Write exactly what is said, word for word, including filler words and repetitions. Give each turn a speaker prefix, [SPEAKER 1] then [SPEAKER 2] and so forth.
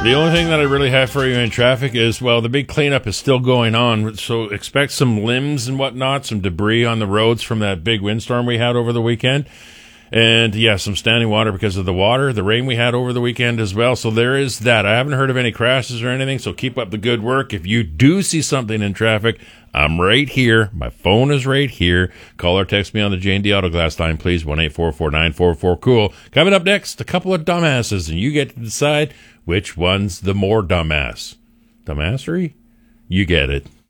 [SPEAKER 1] The only thing that I really have for you in traffic is, well, the big cleanup is still going on, so expect some limbs and whatnot, some debris on the roads from that big windstorm we had over the weekend. And, yeah, some standing water because of the water, the rain we had over the weekend as well. So there is that. I haven't heard of any crashes or anything, so keep up the good work. If you do see something in traffic, I'm right here. My phone is right here. Call or text me on the J and D Auto Glass line, please, one eight four four nine four four cool. Coming up next, a couple of dumbasses, and you get to decide which one's the more dumbass. Dumbassery? You get it.